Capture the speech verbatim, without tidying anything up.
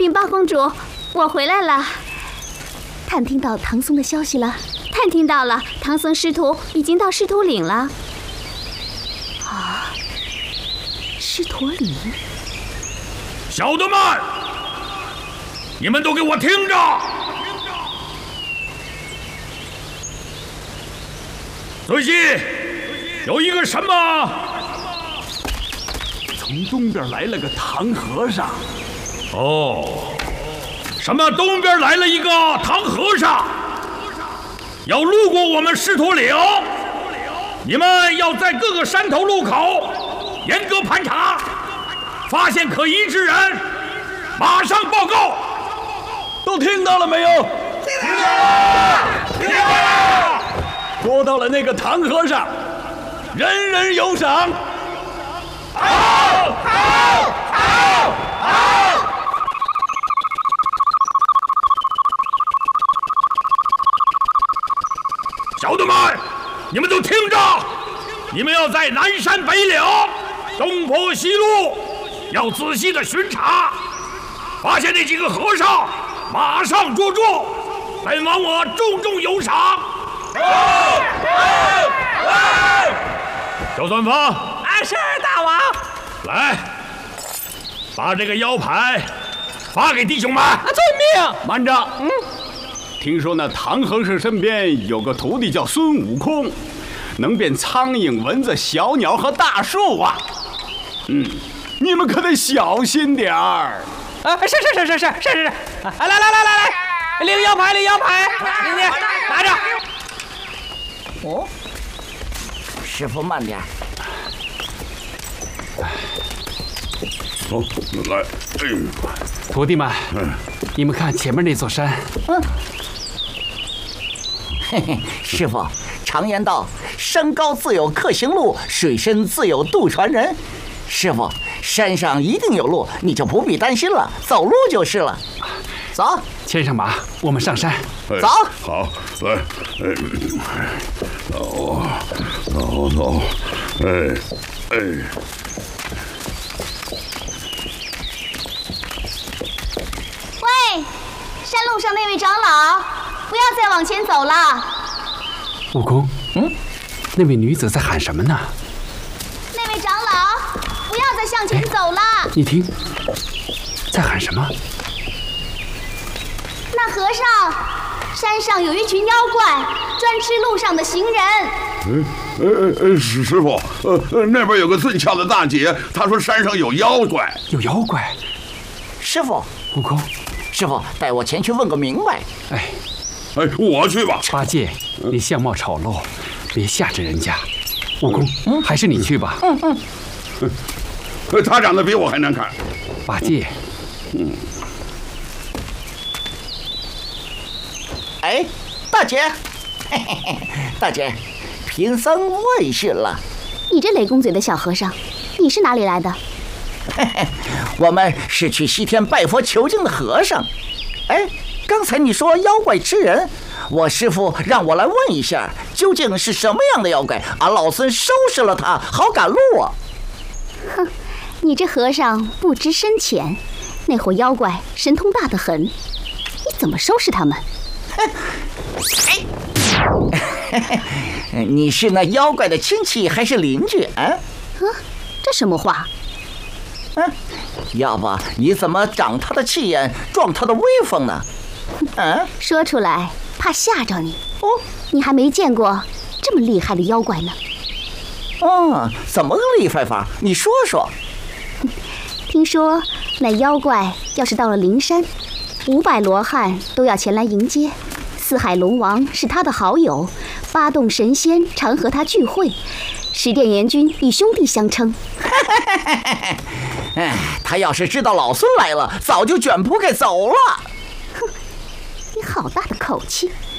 禀八公主，我回来了。探听到唐僧的消息了？探听到了，唐僧师徒已经到狮驼岭了。啊，狮驼岭！ 小的们，你们都给我听着！仔细，有一个什么？ 从东边来了个唐和尚。 哦，什么？东边来了一个唐和尚，要路过我们狮驼岭，你们要在各个山头路口严格盘查，发现可疑之人，马上报告。 都听到了没有？ 听到了，听到了。 捉到了那个唐和尚，人人有赏。 好，好，好，好。小的们，你们都听着，你们要在南山北岭、东坡西路要仔细的巡查，发现那几个和尚，马上捉住，本王我重重有赏。小算方， 啊，是大王。 来，把这个腰牌发给弟兄们。 啊，遵命。 慢着，嗯，听说那唐和尚身边有个徒弟叫孙悟空，能变苍蝇、蚊子、小鸟和大树啊。嗯，你们可得小心点儿。 啊，是是是是是是是是。啊，来来来来来，领腰牌，领腰牌，你你拿着。 哦，师傅慢点。 哦，来，哎， 徒弟们，嗯，你们看前面那座山。 嗯。嘿嘿，师傅，常言道，山高自有客行路，水深自有渡船人。师傅，山上一定有路，你就不必担心了，走路就是了。走， 牵上马，我们上山。 走。 好，来，哎，走，走走，哎，哎。 喂，山路上那位长老，不要再往前走了。 悟空，嗯，那位女子在喊什么呢？ 那位长老，不要再向前走了。 你听，在喊什么？ 那和尚，山上有一群妖怪，专吃路上的行人。 嗯，呃呃，师师傅，呃，那边有个最俏的大姐，她说山上有妖怪。 有妖怪？ 师傅， 悟空， 师傅，带我前去问个明白。 哎， 哎，我去吧。 八戒，你相貌丑陋，别吓着人家。悟空，嗯，还是你去吧。 嗯嗯。 嗯，他长得比我还难看。 八戒， 嗯。 哎，大姐，嘿嘿嘿，大姐，贫僧问讯了。 你这雷公嘴的小和尚，你是哪里来的？ 嘿嘿，我们是去西天拜佛求经的和尚。哎，刚才你说妖怪吃人，我师父让我来问一下，究竟是什么样的妖怪？俺老孙收拾了他，好赶路啊！ 哼，你这和尚不知深浅，那伙妖怪神通大得很，你怎么收拾他们？ 哎，你是那妖怪的亲戚还是邻居啊？ 啊，这什么话？ 嗯，要不你怎么长他的气焰，壮他的威风呢？嗯， 说出来怕吓着你。 哦， 你还没见过这么厉害的妖怪呢。 哦，怎么个厉害法？你说说。 听说那妖怪要是到了灵山，五百罗汉都要前来迎接。四海龙王是他的好友，八洞神仙常和他聚会，十殿阎君以兄弟相称。 哎，他要是知道老孙来了，早就卷铺盖走了。 哼，你好大的口气！